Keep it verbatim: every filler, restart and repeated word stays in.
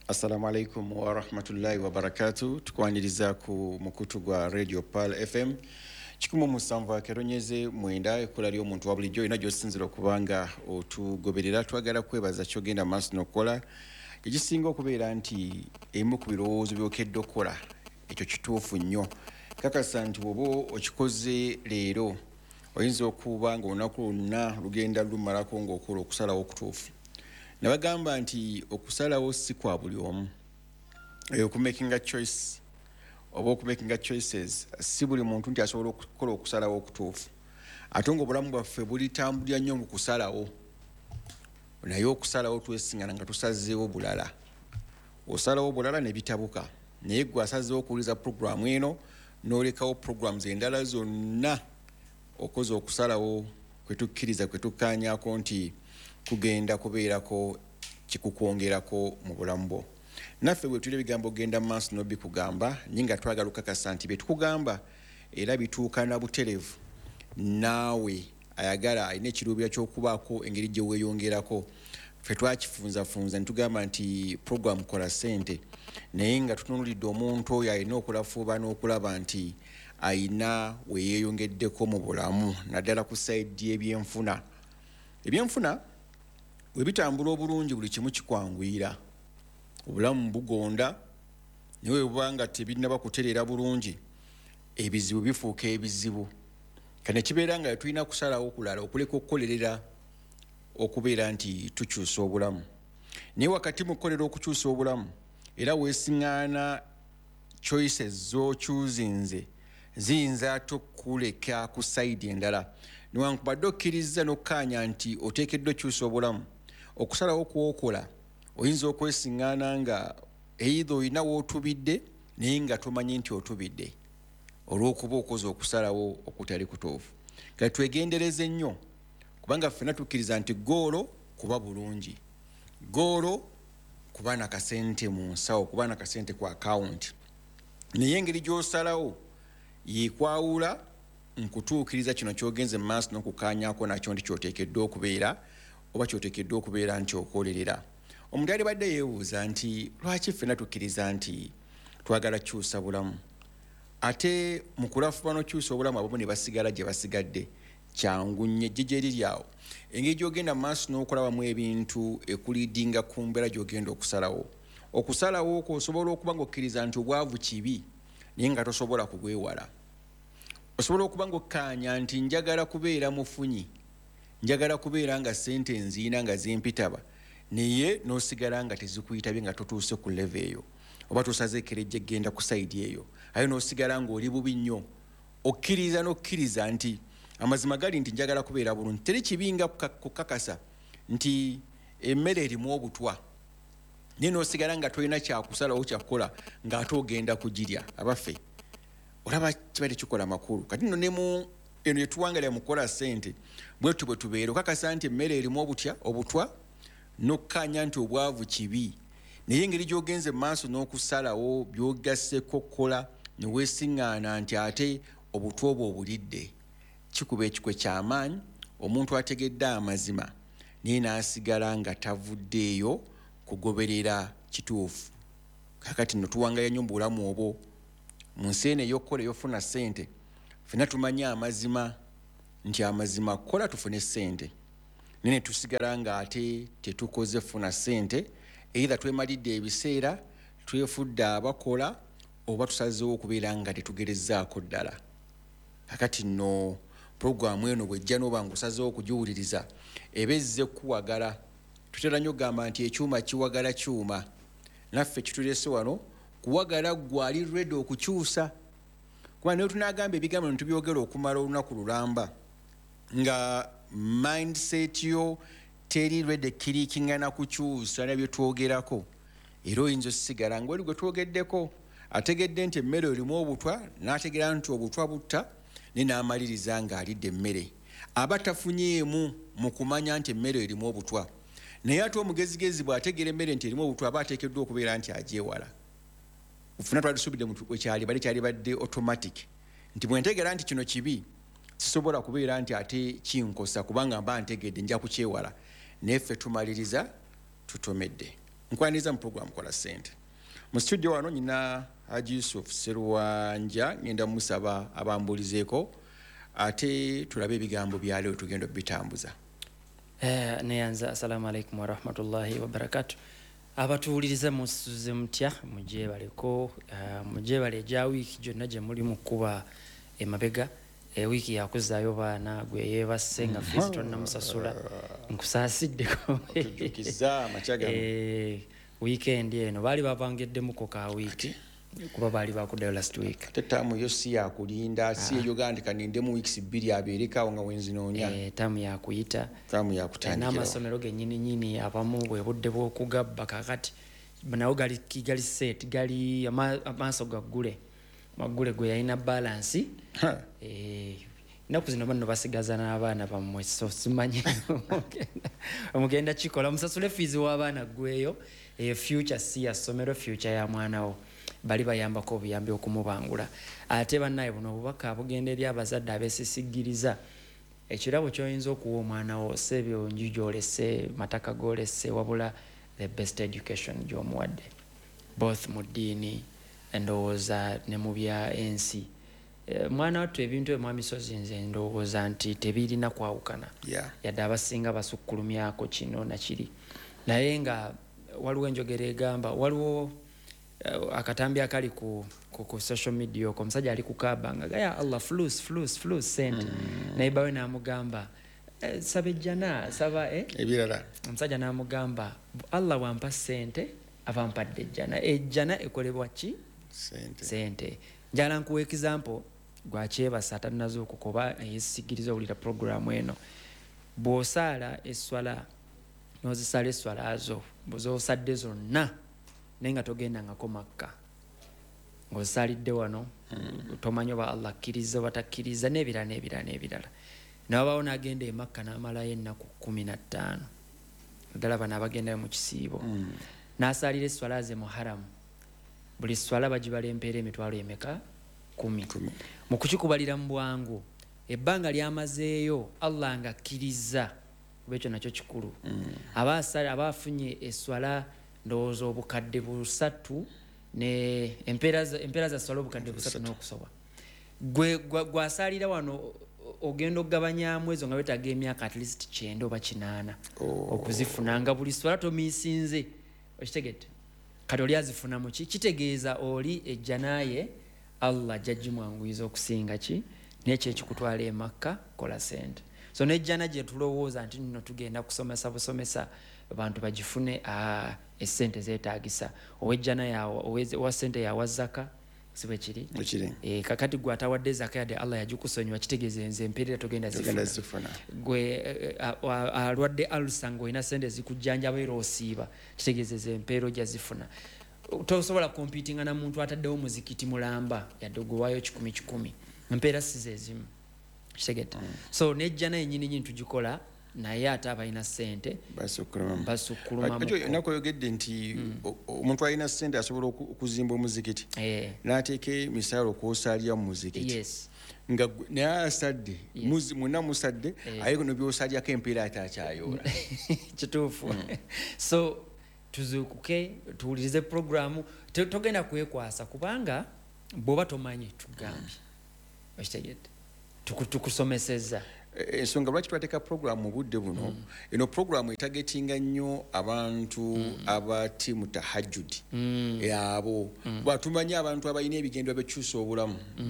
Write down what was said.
Assalamu alaikum wa rahmatullahi wa barakatuh. Tukwaniriza ku mukutu gwa Radio Pal F M. Chikumu musanvu akeronyeze mwenda ekola lyo muntu wabulijjo ina gyosinzira okubanga otugoberera twagala kwebaza kyogenda maaso nokola. Ekisinga okubeera nti emu ku birowoozo byokedde okola ekyo kituufu nnyo. Kakasa nti bw'oba okikoze leero oyinza okuba nga olunaku lwonna lugenda lumalako ng'okola okusalawo okutuufu. Nabagamba nti okusalawo si kwa buli omu. Okumakinga choice oba okumakinga choices si buli muntu nti asobola okukola okusalawo okutuufu. Ate ng'obulamu bwaffe bulitambulira nnyo mu kusalawo. Naye okusalawo twesingana nga tusazeewo bulala. Osalawo bulala ne bitabuka. Naye gwe asazeewo okuwuliza programu eno n'olekawo programs endala zonna okoze okusalawo kwe tukkiriza kwe tukkaanyaako nti kugenda kubeerako kikukwongerako mu bulamu bwo. Naffe bwe tulira ebigambo genda maaso n'obikugamba naye nga twagala okukakasa nti bye tukugamba era bituuka na buterevu naawe ayagala alina ekiruubira ky'okubaako engeri gye weeyongerako. Ffe twakifunzafunza ne tugamba nti program kola ssente naye nga tutunuulidde omuntu oyo alina okulafuuba n'okulaba nti ayina we yeeyongeddeko mu bulamu naddala ku sayidi y'ebyenfuna. Ebyenfuna bwe bitambula obulungi buli kimu kikwanguyira. Obulamu bugonda naye bwe nga tebinnaba kutereera bulungi ebizibu bifuuka ebizibu. Kane kibeera nga tulina kusalawo okulala okuleka okukolerera okubeera nti tukyusa obulamu. Naye wakati mu kukolera okukyusa obulamu era weesiŋŋaana choices z'okyuzinze ziyinza ate okuleka ku sayidi endala. Newankubadde okkiriza n'okkaanya nti oteekeddwa okyusa obulamu, okusalawo kwokola oyinza okwesiŋŋaana nga either olina w'otubidde naye nga tomanyi nti otubidde olw'okuba okoze okusalawo okutali kutuufu. Kale twegendereze nnyo kubanga ffenna tukkiriza nti goolo kuba bulungi, goolo kuba na kasente mu nsawo, kuba na kasente ku akawunti. Naye engeri gy'osalawo yeekwawula nkutuukiriza kino ky'ogenze mu maaso n'okukkaanyaako nakyo nti ky'oteekeddwa okubeera oba ky'oteekeddwa okubeera nti okolerera. Omuntu alibadde yeebuuza nti lwaki ffenna tukkiriza nti twagala kyusa bulamu ate mu kulafuba n'okyusa obulamu abamu ne basigala gye basigadde. Kyangu nnyo ejjejje eriri awo engeri gy'ogenda mu maaso n'okulabamu ebintu ekuliidinga ku mbeera gy'ogenda okusalawo. Okusalawo okwo osobola okuba ng'okkiriza nti obwavu kibi naye nga tosobola kubwewala. Osobola okuba ng'okkaanya nti njagala kubeera mufunyi, njagala kubeera nga ssente nziina nga zimpitaba naye n'osigala nga tezikuyitabye nga totuuse ku leve eyo oba tosaze ekerejje egenda ku sayidi eyo aye n'osigala ng'oli bubi nnyo. Okkiriza n'okkiriza nti amazima gali nti njagala kubeera bulungi. Teri kibinga kukakasa nti emmere erimu obutwa naye n'osigala nga tolina kyakusalawo kyakukola ng'ate ogenda kugirya. Abaffe olaba kibadde kikola makulu. Kati nno ne mu eno yetuwangalira mu kukola ssente bwe tu bwe tubeera okakasa nti emmere erimu obutya obutwa n'okkaanya nti obwavu kibi naye engeri gy'ogenze mu maaso n'okusalawo by'ogasseko kola ne weesiŋŋaana nti ate obutwa obwo obulidde kikuba ekikwe ky'amaanyi. Omuntu ategedde amazima naye n'asigala nga tavuddeeyo kugoberera kituufu. Kakati nno tuwangalira nnyo mu bulamu obwo. Mu nsi eno ey'okkola ey'ofuna ssente ffenna tumanyi amazima nti amazima kola tufune ssente naye ne tusigala ng'ate tetukoze funa ssente either twemalidde ebiseera twefudde abakola oba tusazeewo okubeera nga tetugerezaako ddala. Kakati nno puroguramu eno bw'ejja n'oba ng'osazeewo okugiwuliriza eba ezze kuwagala. Tutera nnyo okugamba nti ekyuma kiwagala kyuma. Naffe kitulese wano kuwagala gwali ready okukyusa. Kuba naye tunaagamba ebigambo ne tubyogera okumala olunaku lulamba nga mindset yo teri ready kiriikingana kukyusa nabyo twogerako. Era oyinza osigala ng'oli gwe twogeddeko ategedde nti emmere erimu obutwa n'ategera nti obutwa butta ne n'amaliriza ng'alidde emmere. Aba tafunyeemu mu kumanya nti emmere erimu obutwa naye ate omugezigezi bw'ategeera emmere nti erimu obutwa aba ateekeddwa okubeera nti agyewala. Ufuna twalisubidde mu kyali bali kyali badde automatic nti bwe ntegeera nti kino kibi sisobola kubeera nti ate kinkosa kubanga mba ntegedde nja kukyewala. Naye ffe tumaliriza tutomedde. nkwaniriza mu program kola ssente mu studio wano nyina Haji Yusuf Serwanja ngenda musaba abambulizeeko ate tulabe ebigambo byaleero tugenda bitambuza. Eh, neyanza assalamu alaikum wa rahmatullahi wa barakatuh. Abatuuliriza musuze mutya muje baleko uh, muje bale ja wiki jonna je muri mukuba emabega e wiki yakuzaayo baana gwe yebasenga Fisto na musasula nkusasiddeko tujukiza machaga eh weekend eno bali bapangedde muko ka wiki kuba bali bakudayo last week tetamu yo si ya kulinda si eyo gandika ninde mu weeks bbiri abirika nga wenzi nonya eh tamu ya kuyita tamu ya kutandikira na masomero ge nyini nyini abamu bwe budde bwo kugabba kakati nawo gali kigali set gali amaso gagule magule gwe yalina balance eh naku zino banno basigaza n'abaana bamwe so simanyi omugenda kikola musasule fees w'abaana gweyo e future si ya somero future ya mwana wo bali bayambako obuyambi okumubangula ate bannaye buno obubaka bugenda eri abazadde abesisigiriza ekirabo kyoyinza okuwa omwana wo sebyo njijolese mataka golese wabula the best education gy'omuwadde both mu ddiini endowooza ne mu bya ensi mwana wattu ebintu emwamisozi nze ndowooza nti tebirina kwawukana yeah. yadde abasinga basukkulumyako kino nakiri naye nga waliwo enjogera egamba waliwo uh, akatambi akali ku, ku, ku social media oko omusajja ali kukabanga gaya Allah flus flus flus sente mm. naye bawe namugamba eh, saba ejjana saba eh? ebirala omusajja namugamba Allah wampa sente avampadde ejjana ejjana ekolebwa ki sente sente njala nkuwa example gwakyebasa atalinazo okukoba yesigiriza owulira programu eno bw'osaala eswala n'ozisala eswala zo bw'ozosadde zonna naye nga togendangako Makka ng'ozisalidde wano mm. tomanyi oba Allah akkiriza oba takkiriza n'ebirala n'ebirala n'ebirala nababawo n'agenda e Makka n'amalayo ennaku kumi na ttaano ddala bano abagendayo mu kisiibo mm. n'asalira eswala ze mu haramu buli swala bagibala empeera emitwalo emeka kumi mu kukikubalira mu bwangu ebbanga lyamazeeyo Allah nga akkiriza kuba ekyo nakyo kikulu mm. abaasala abaafunye eswala ndowooza obukadde busatu ne empeera empeera za swala obukadde busatu n'okusoba gwe gwasalira wano ogenda okugabanyamu ezo nga wetaaga emyaka at least kyenda oba kinaana oh. okuzifuna nga buli swala tomiisinze okitegedde kati oli azifuna mu ki kitegeeza oli ejja naye Allah jajimwanguyiza okusinga ki n'ekyo ekikutwala e Makka kola sente so nejjana gye tulowooza nti nno tugenda kusomesa busomesa abantu bagifune ah, essente zeetaagisa owejjana yawe owa sente yawa zaka sibe kiri e, kakati gwe atawadde zaka yadde Allah yagikusonyiwa kitegeeza nze empeerera togenda zifuna gwe alwadde alusa ng'olina sente zikujjanjaba era osiiba kitegeeza ze empeera ojja zifuna tosobola kompitinga na muntu ataddewo muzikiti mulamba yadde ogwewaayo kikumi kikumi empeera si ze zimu kitegedde mm. so nejja naye nyini nyini tugikola naye ate abalina ssente basukkuluma nakoyogedde nti omuntu alina ssente asobola okuzimba omuzikiti n'ateeka emisaala okwosalya mu muzikiti yes. nga naye asadde yes. mwena musadde yeah. aye kuno byosalyako empeera ate akyayoola kituufu mm. so tuzuukuke tuwulirize programu togenda kwekwasa kubanga bw'oba tomanyi tugambye okitegedde tukusomeseza ensonga lwaki twateeka programu mu budde buno mm. eno programu etagetinga nnyo abantu mm. abati mu tahajjudi mm. abo mm. bwatumanyi abantu abalina ebigendo bekyusa obulamu mm.